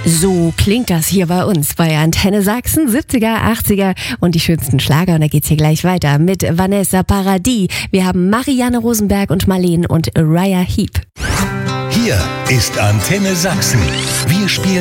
So klingt das hier bei uns bei Antenne Sachsen, 70er, 80er und die schönsten Schlager. Und da geht's hier gleich weiter mit Vanessa Paradis. Wir haben Marianne Rosenberg und Marleen und Uriah Heep. Hier ist Antenne Sachsen. Wir spielen